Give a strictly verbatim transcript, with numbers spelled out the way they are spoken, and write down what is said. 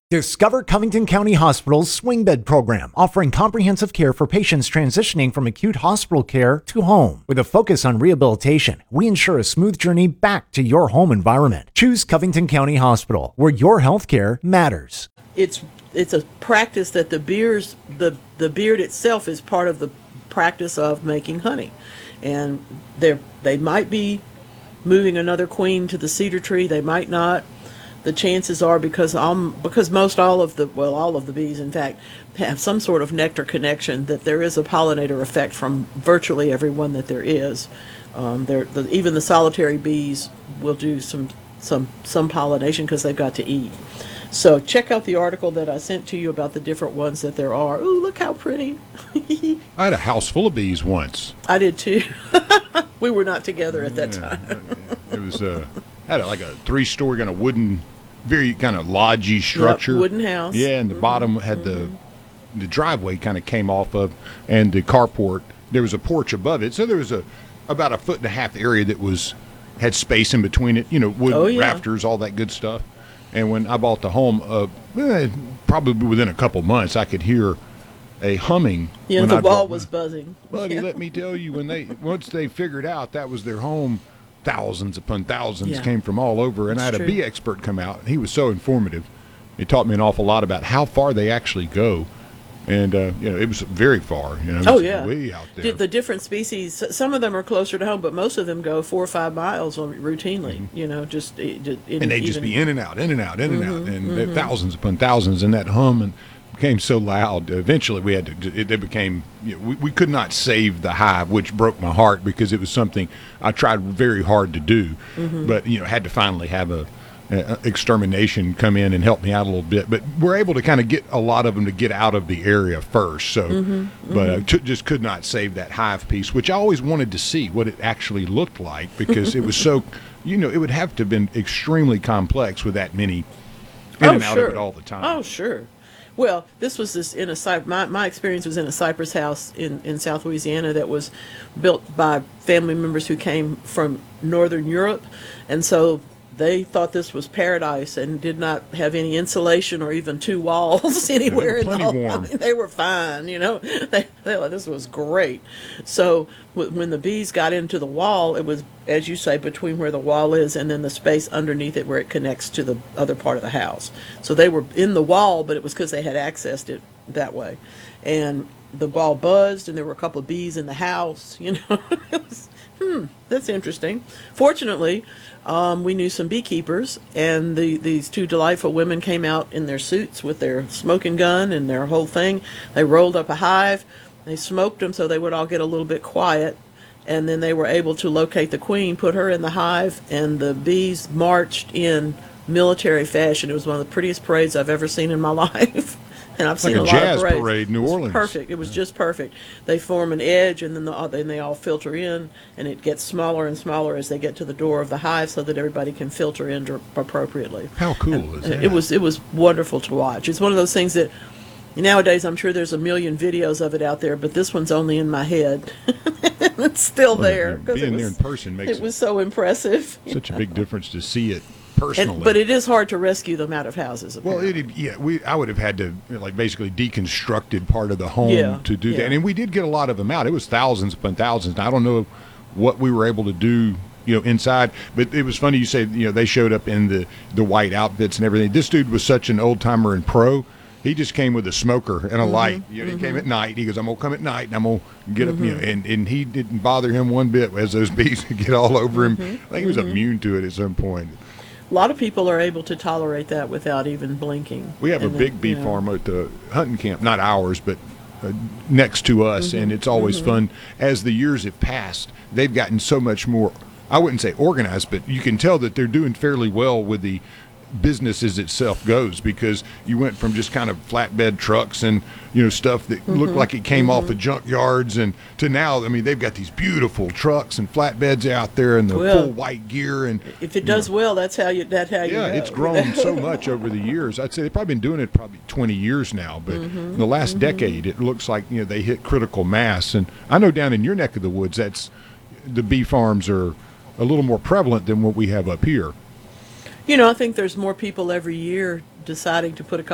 Discover Covington County Hospital's swing bed program, offering comprehensive care for patients transitioning from acute hospital care to home. With a focus on rehabilitation, we ensure a smooth journey back to your home environment. Choose Covington County Hospital, where your health care matters. It's it's a practice that the beers the the beard itself is part of the practice of making honey, and they they might be moving another queen to the cedar tree. They might not. The chances are, because um, because most all of the well all of the bees in fact have some sort of nectar connection, that there is a pollinator effect from virtually every one that there is. Um, there the, even the solitary bees will do some some some pollination because they've got to eat. So check out the article that I sent to you about the different ones that there are. Ooh, look how pretty! I had a house full of bees once. I did too. We were not together at that Yeah, time. It was uh, had a, like a three-story kind of wooden, very kind of lodgy structure. Yep, wooden house. Yeah, and the mm-hmm. bottom had mm-hmm. the the driveway kind of came off of, and the carport. There was a porch above it, so there was a about a foot and a half area that was had space in between it. You know, wood oh, yeah. rafters, all that good stuff. And when I bought the home, uh, eh, probably within a couple months, I could hear a humming. Yeah, when the I wall bought, was buzzing. Buddy, Yeah. let me tell you, when they once they figured out that was their home, thousands upon thousands Yeah. came from all over. And That's I had a true. bee expert come out. He was so informative. He taught me an awful lot about how far they actually go. And, uh, you know, it was very far. You know, it Oh, was yeah. way out there. The, the different species, s- some of them are closer to home, but most of them go four or five miles on- routinely, Mm-hmm. you know, just. It, it, it, and they'd just even- be in and out, in and out, in and Mm-hmm, out, and there thousands upon thousands, and that hum and became so loud. Eventually, we had to. It, it became. You know, we we could not save the hive, which broke my heart because it was something I tried very hard to do, Mm-hmm. but you know, had to finally have a, a extermination come in and help me out a little bit. But we're able to kind of get a lot of them to get out of the area first. So, Mm-hmm, but I t- just could not save that hive piece, which I always wanted to see what it actually looked like because it was so. You know, it would have to have been extremely complex with that many in Oh, and out sure. of it all the time. Oh, sure. Well, this was this in a cy- my my experience was in a cypress house in, in South Louisiana that was built by family members who came from Northern Europe, and so they thought this was paradise and did not have any insulation or even two walls anywhere in the plenty whole. warm. I mean, they were fine, you know. They, they thought this was great. So w- when the bees got into the wall, it was, as you say, between where the wall is and then the space underneath it where it connects to the other part of the house. So they were in the wall, but it was because they had accessed it that way. And the wall buzzed, and there were a couple of bees in the house. You know, it was, hmm, that's interesting. Fortunately, um, we knew some beekeepers, and the, these two delightful women came out in their suits with their smoking gun and their whole thing. They rolled up a hive. They smoked them so they would all get a little bit quiet, and then they were able to locate the queen, put her in the hive, and the bees marched in military fashion. It was one of the prettiest parades I've ever seen in my life. And I've Like seen a a, lot jazz of parades. parade in New It was Orleans. Perfect. It was just perfect. They form an edge, and then the, then they all filter in, and it gets smaller and smaller as they get to the door of the hive, so that everybody can filter in dr- appropriately. How cool And is that? It was it was wonderful to watch. It's one of those things that nowadays I'm sure there's a million videos of it out there, but this one's only in my head. It's still there. 'cause Being it there was, in person makes it was so impressive. such a big difference to see it personally. And, but it is hard to rescue them out of houses. Well, apparently. it yeah, we I would have had to you know, like basically deconstructed part of the home Yeah, to do yeah. that, and we did get a lot of them out. It was thousands upon thousands. Now, I don't know what we were able to do, you know, inside, but it was funny you say you know they showed up in the the white outfits and everything. This dude was such an old timer and pro. He just came with a smoker and a light. You know, he came at night. He goes, "I'm gonna come at night, and I'm gonna get up." You know, and, and he didn't bother him one bit as those bees would get all over him. I think he was immune to it at some point. A lot of people are able to tolerate that without even blinking. We have a And big then, bee you know, farm at the hunting camp, not ours, but uh, next to us, and it's always fun. As the years have passed, they've gotten so much more, I wouldn't say organized, but you can tell that they're doing fairly well with the business as itself goes, because you went from just kind of flatbed trucks and you know stuff that looked like it came off of junkyards, and to now, I mean, they've got these beautiful trucks and flatbeds out there and the Well, full white gear, and If it does well, that's how you. That's how you. yeah, know. it's grown so much over the years. I'd say they've probably been doing it probably twenty years now, but in the last decade, it looks like you know they hit critical mass. And I know down in your neck of the woods, that's the bee farms are a little more prevalent than what we have up here. You know, I think there's more people every year deciding to put a